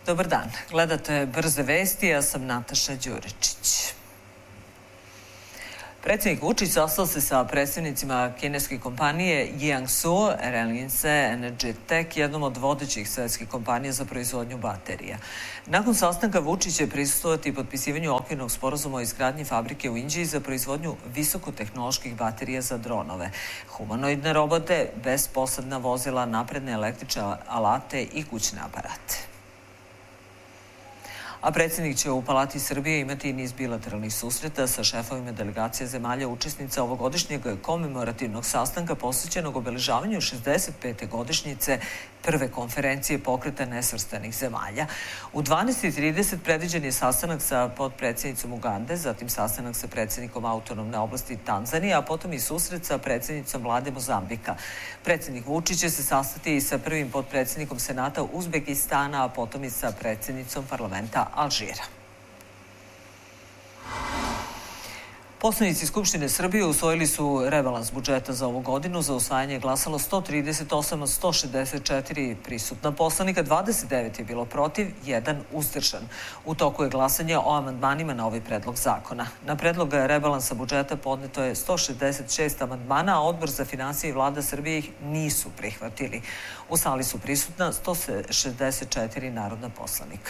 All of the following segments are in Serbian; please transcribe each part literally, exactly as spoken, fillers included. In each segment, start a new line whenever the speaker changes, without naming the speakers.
Dobar dan, gledate Brze vesti, ja sam Nataša Đuričić. Predsjednik Vučić sastao se sa predstavnicima kineske kompanije Jiangsu Reliance Energy Tech, jednom od vodećih svetskih kompanija za proizvodnju baterija. Nakon sastanka Vučić će prisustvovati potpisivanju okvirnog sporazuma o izgradnji fabrike u Inđiji za proizvodnju visokotehnoloških baterija za dronove, humanoidne robote, bezposadna vozila, napredne električne alate i kućne aparate. A predsjednik će u Palati Srbije imati niz bilateralnih susreta sa šefovima delegacija zemalja učesnica ovogodišnjeg komemorativnog sastanka posvećenog obeležavanju šezdeset pete godišnjice prve konferencije Pokreta nesvrstanih zemalja. U dvanaest i trideset predviđen je sastanak sa potpredsjednicom Ugande, zatim sastanak sa predsjednikom autonomne oblasti Tanzanije, a potom i susret sa predsjednicom vlade Mozambika. Predsjednik Vučić će se sastati i sa prvim potpredsjednikom Senata Uzbekistana, a potom i sa predsjednicom parlamenta Alžira. Poslanici Skupštine Srbije usvojili su rebalans budžeta za ovu godinu. Za usvajanje glasalo sto trideset osam od sto šezdeset četiri prisutna poslanika, dvadeset devet je bilo protiv, jedan uzdržan. U toku je glasanje o amandmanima na ovaj predlog zakona. Na predlog rebalansa budžeta podneto je sto šezdeset šest amandmana, a Odbor za finansije i Vlada Srbije ih nisu prihvatili. U sali su prisutna sto šezdeset četiri narodna poslanika.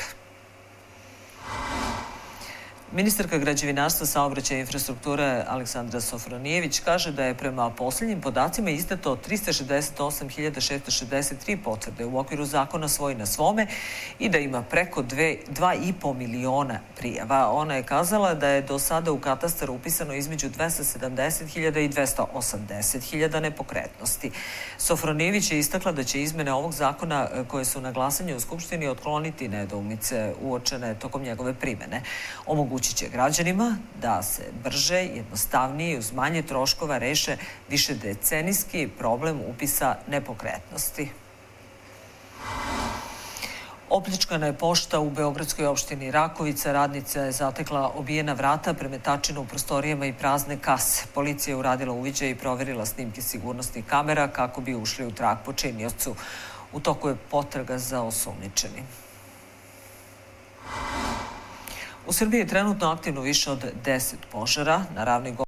Ministarka građevinarstva, saobraćaja i infrastrukture Aleksandra Sofronijević kaže da je prema posljednjim podacima izdato trista šezdeset osam hiljada šesto šezdeset tri potvrde u okviru zakona Svoj na svome i da ima preko dva i po miliona prijava. Ona je kazala da je do sada u katastar upisano između dvesta sedamdeset hiljada i dvesta osamdeset hiljada nepokretnosti. Sofronijević je istakla da će izmene ovog zakona koje su na glasanju u Skupštini otkloniti nedoumice uočene tokom njegove primene. Omogućit će građanima da se brže, jednostavnije i uz manje troškova reše višedecenijski problem upisa nepokretnosti. Opljačkana je pošta u beogradskoj opštini Rakovica. Radnica je zatekla obijena vrata, premetačina u prostorijama i prazne kase. Policija je uradila uviđaj i proverila snimke sigurnosnih kamera kako bi ušli u trag počiniocu. U toku je potraga za osumnjičenim. U Srbiji je trenutno aktivno više od deset požara. Na ravnoj